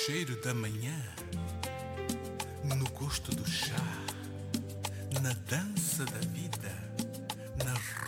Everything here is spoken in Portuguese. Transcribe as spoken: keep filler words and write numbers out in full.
cheiro da manhã, no gosto do chá, na dança da vida, na